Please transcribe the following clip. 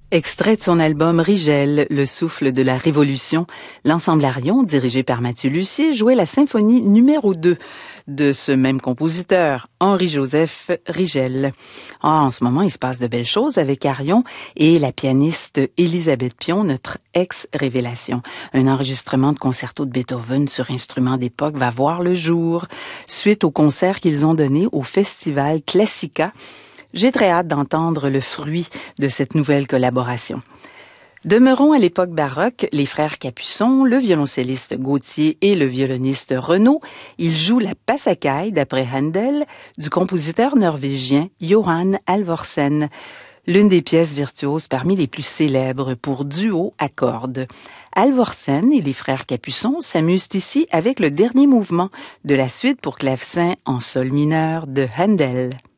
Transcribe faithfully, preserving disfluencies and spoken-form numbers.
Extrait de son album Rigel, Le souffle de la Révolution, l'ensemble Arion, dirigé par Mathieu Lussier, jouait la symphonie numéro deux de ce même compositeur, Henri-Joseph Rigel. Ah, en ce moment, il se passe de belles choses avec Arion et la pianiste Élisabeth Pion, notre ex-révélation. Un enregistrement de concerto de Beethoven sur instrument d'époque va voir le jour, suite au concert qu'ils ont donné au Festival Classica. J'ai très hâte d'entendre le fruit de cette nouvelle collaboration. Demeurons à l'époque baroque, les frères Capuçon, le violoncelliste Gauthier et le violoniste Renaud, ils jouent la Passacaglie d'après Handel du compositeur norvégien Johan Alvorsen, l'une des pièces virtuoses parmi les plus célèbres pour duo à cordes. Alvorsen et les frères Capuçon s'amusent ici avec le dernier mouvement de la suite pour clavecin en sol mineur de Handel.